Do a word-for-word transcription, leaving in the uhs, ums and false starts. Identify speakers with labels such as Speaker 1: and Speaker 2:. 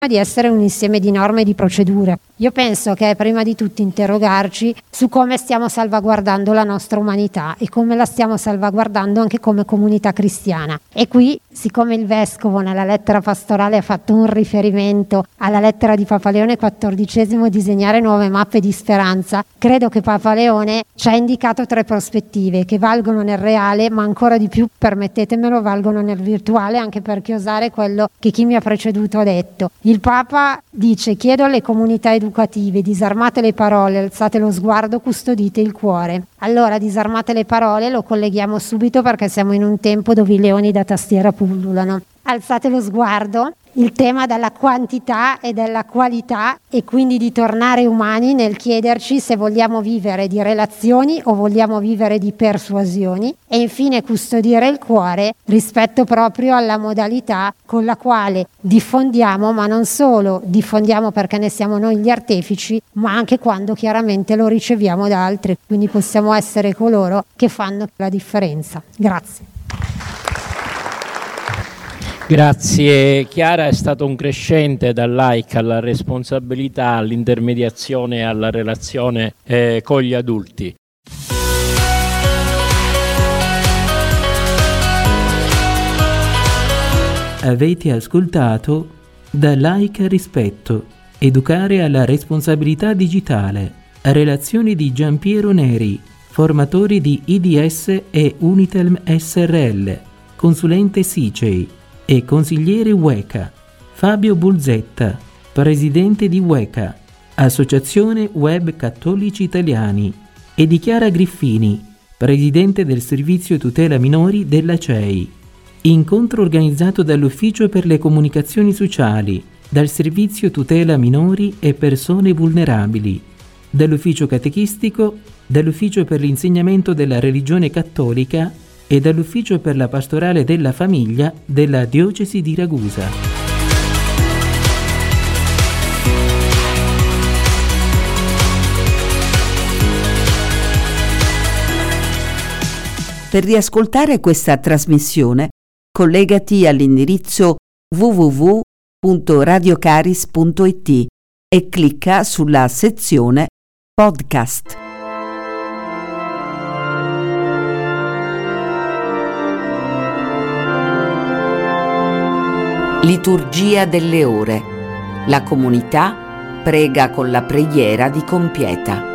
Speaker 1: di essere un insieme di norme e di procedure. Io penso che è prima di tutto interrogarci su come stiamo salvaguardando la nostra umanità e come la stiamo salvaguardando anche come comunità cristiana. E qui, siccome il Vescovo nella lettera pastorale ha fatto un riferimento alla lettera di Papa Leone quattordicesimo, disegnare nuove mappe di speranza, credo che Papa Leone ci ha indicato tre prospettive che valgono nel reale, ma ancora di più, permettetemelo, valgono nel virtuale, anche per chiosare quello che chi mi ha preceduto ha detto. Il Papa dice: chiedo alle comunità educative, disarmate le parole, alzate lo sguardo, custodite il cuore. Allora, disarmate le parole lo colleghiamo subito, perché siamo in un tempo dove i leoni da tastiera pullulano. Alzate lo sguardo, il tema della quantità e della qualità, e quindi di tornare umani nel chiederci se vogliamo vivere di relazioni o vogliamo vivere di persuasioni, e infine custodire il cuore rispetto proprio alla modalità con la quale diffondiamo, ma non solo diffondiamo perché ne siamo noi gli artefici, ma anche quando chiaramente lo riceviamo da altri, quindi possiamo essere coloro che fanno la differenza. Grazie.
Speaker 2: Grazie Chiara, è stato un crescente dal like alla responsabilità, all'intermediazione e alla relazione eh, con gli adulti.
Speaker 3: Avete ascoltato Da Like a Rispetto, educare alla responsabilità digitale, relazioni di Giampiero Neri, formatori di I D S e Unitel S R L, consulente S I C E I e consigliere WECA, Fabio Bulzetta, presidente di WECA, Associazione Web Cattolici Italiani, e di Chiara Griffini, presidente del Servizio Tutela Minori della C E I. Incontro organizzato dall'Ufficio per le Comunicazioni Sociali, dal Servizio Tutela Minori e Persone Vulnerabili, dall'Ufficio Catechistico, dall'Ufficio per l'Insegnamento della Religione Cattolica e dall'Ufficio per la Pastorale della Famiglia della Diocesi di Ragusa.
Speaker 4: Per riascoltare questa trasmissione, collegati all'indirizzo w w w punto radiocaris punto i t e clicca sulla sezione Podcast. Liturgia delle ore. La comunità prega con la preghiera di Compieta.